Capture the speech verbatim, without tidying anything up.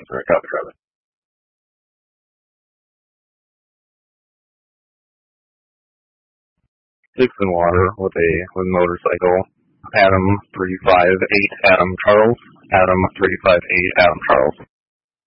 Or a copy, rather. Dixon Water with a with motorcycle. Adam three five eight Adam Charles. Adam three five eight Adam Charles.